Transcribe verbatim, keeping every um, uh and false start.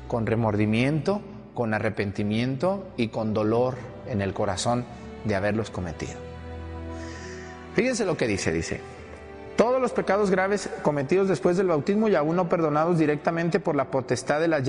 con remordimiento, con arrepentimiento y con dolor en el corazón de haberlos cometido. Fíjense lo que dice, dice, todos los pecados graves cometidos después del bautismo y aún no perdonados directamente por la potestad de las